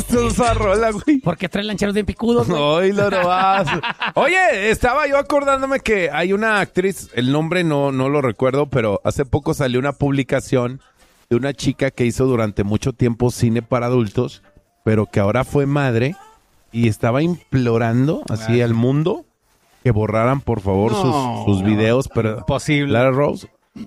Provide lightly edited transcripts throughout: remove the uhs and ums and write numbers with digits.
gusta esa rola, güey. ¿Por qué traen lancheros bien picudos, güey? Ay, lo vas. Oye, estaba yo acordándome que hay una actriz, el nombre no lo recuerdo, pero hace poco salió una publicación de una chica que hizo durante mucho tiempo cine para adultos, pero que ahora fue madre y estaba implorando así al mundo que borraran por favor sus videos, pero imposible. Lara Rose,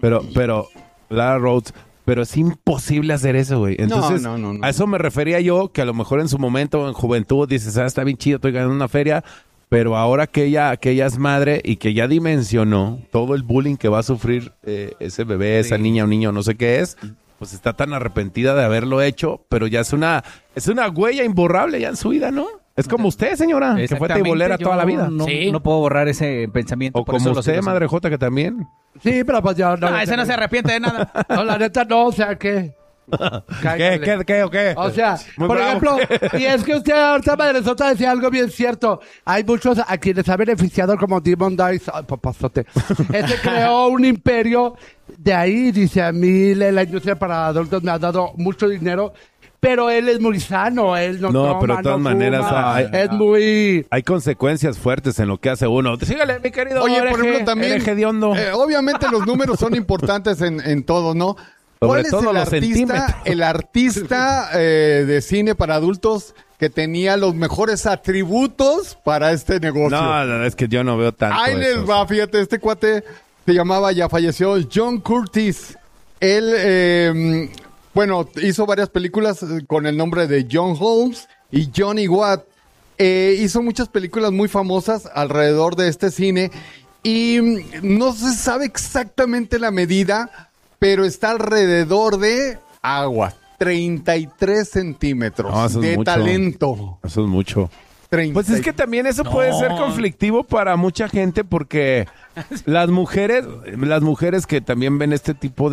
pero es imposible hacer eso, güey. Entonces, no. a eso me refería yo, que a lo mejor en su momento, en juventud, dices, está bien chido, estoy ganando una feria, pero ahora que ella es madre y que ya dimensionó todo el bullying que va a sufrir ese bebé, esa niña o niño, no sé qué es, pues está tan arrepentida de haberlo hecho, pero ya es una huella imborrable ya en su vida, ¿no? Es como usted, señora, que fue teibolera toda la vida. No puedo borrar ese pensamiento. O como usted, madre Jota, que también. Sí, pero pues yo no. Ese no se arrepiente de nada. No, la neta no, o sea, ¿qué? ¿Qué o qué? O sea, Muy por bravo. ejemplo, y es que usted ahorita, Madresota, decía algo bien cierto. Hay muchos a quienes ha beneficiado como Demon Dice. Ay, papazote. Este creó un imperio. De ahí, dice, a mí la industria para adultos me ha dado mucho dinero. Pero él es muy sano, él no toma, pero de todas maneras fuma, hay, es muy... hay consecuencias fuertes en lo que hace uno. Sígale, mi querido. Oye, por ejemplo, también, hediondo. obviamente los números son importantes en todo, ¿no? Sobre ¿Cuál es todo los centímetros. el artista de cine para adultos que tenía los mejores atributos para este negocio? No, es que yo no veo tanto Ahí les eso. va, fíjate, este cuate se llamaba, ya falleció, John Curtis. Él, hizo varias películas con el nombre de John Holmes y Johnny Watt. Hizo muchas películas muy famosas alrededor de este cine y no se sabe exactamente la medida, pero está alrededor de agua, 33 centímetros No, eso es de mucho. talento. Eso es mucho. 30. Pues es que también eso puede ser conflictivo para mucha gente porque las mujeres que también ven este tipo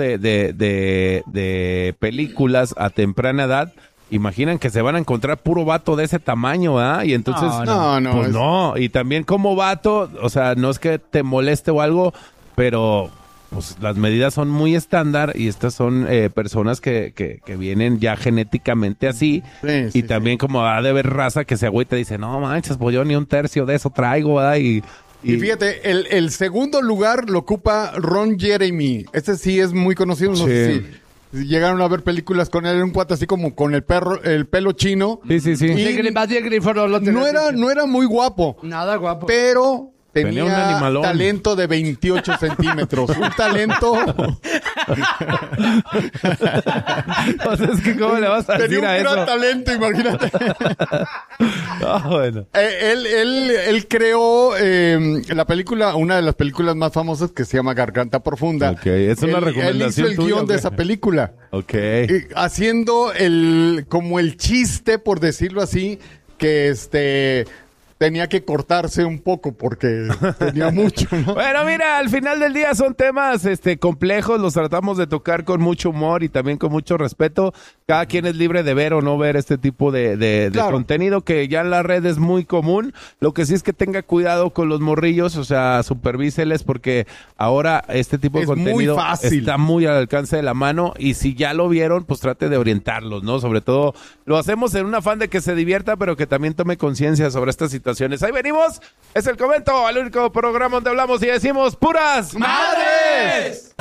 de películas a temprana edad, imaginan que se van a encontrar puro vato de ese tamaño, ¿ah? Y entonces, no. Y también como vato, o sea, no es que te moleste o algo, pero pues las medidas son muy estándar y estas son personas que vienen ya genéticamente así. Sí, También como ha de haber raza que se agüita y dice, no manches, pues yo ni un tercio de eso traigo, ¿verdad? Y fíjate, el segundo lugar lo ocupa Ron Jeremy. Este sí es muy conocido, no sé si llegaron a ver películas con él, era un cuate así como con el pelo chino. Sí. Y no era muy guapo, Nada guapo. pero tenía un animalón. talento de 28 centímetros. Un talento. O sea, es que ¿cómo le vas a Tenía decir un a gran eso? talento, imagínate. Bueno. Él creó la película, una de las películas más famosas que se llama Garganta Profunda. Ok, es una recomendación Él hizo el tuya, guión ¿o de qué? esa película. Ok. Haciendo como el chiste, por decirlo así, que tenía que cortarse un poco porque tenía mucho, ¿no? Bueno, mira, al final del día son temas complejos, los tratamos de tocar con mucho humor y también con mucho respeto. Cada quien es libre de ver o no ver este tipo de Claro. contenido que ya en la red es muy común. Lo que sí es que tenga cuidado con los morrillos, o sea, supervíseles porque ahora este tipo de Es muy contenido fácil. está muy al alcance de la mano y si ya lo vieron, pues trate de orientarlos, ¿no? Sobre todo lo hacemos en un afán de que se divierta, pero que también tome conciencia sobre estas situaciones. Ahí venimos, es el Comento, el único programa donde hablamos y decimos puras ¡Madres!